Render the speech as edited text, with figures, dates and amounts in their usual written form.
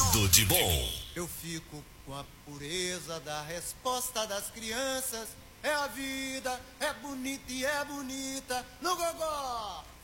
Tudo de bom. Eu fico com a pureza da resposta das crianças. É a vida, é bonita e é bonita no gogó.